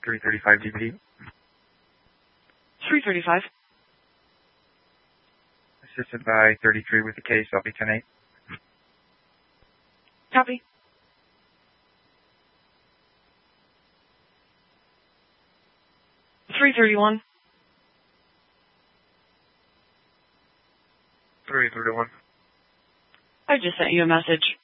335 DVD. 335. Assisted by 33 with the case. I'll be 10-8. Copy. $331. 331. I just sent you a message.